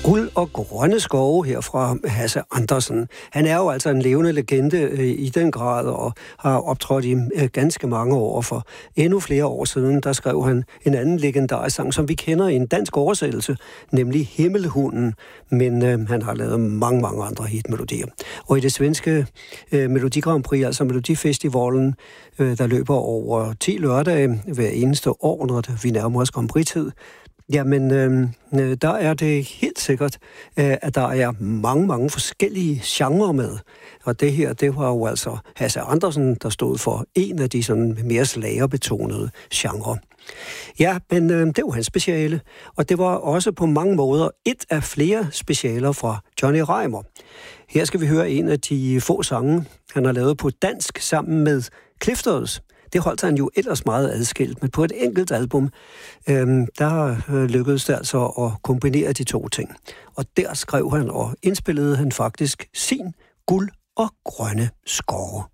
Guld og grønne skove her fra Hasse Andersen. Han er jo altså en levende legende i den grad og har optrådt i ganske mange år. For endnu flere år siden, der skrev han en anden legendarisk sang, som vi kender i en dansk oversættelse, nemlig Himmelhunden. Men han har lavet mange andre hitmelodier. Og i det svenske Melodi Grand Prix, altså Melodifestivalen, der løber over 10 lørdage hver eneste år, når vi nærmer os Grand Prix-tid, jamen, der er det helt sikkert, at der er mange forskellige genrer med. Og det her, det var jo altså Hasse Andersen, der stod for en af de sådan mere slagerbetonede genrer. Ja, men det var hans speciale, og det var også på mange måder et af flere specialer fra Johnny Reimer. Her skal vi høre en af de få sange, han har lavet på dansk sammen med Clifters. Det holdt han jo ellers meget adskilt, men på et enkelt album, der lykkedes det altså at kombinere de to ting. Og der skrev han og indspillede han faktisk sin Guld og grønne skove.